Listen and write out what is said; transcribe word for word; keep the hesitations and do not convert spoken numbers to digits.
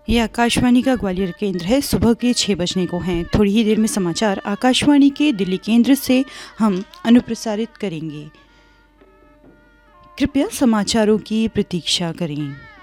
ये आकाशवाणी का ग्वालियर केंद्र है। सुबह के छः बजने को हैं। थोड़ी ही देर में समाचार आकाशवाणी के दिल्ली केंद्र से हम अनुप्रसारित करेंगे। कृपया समाचारों की प्रतीक्षा करें।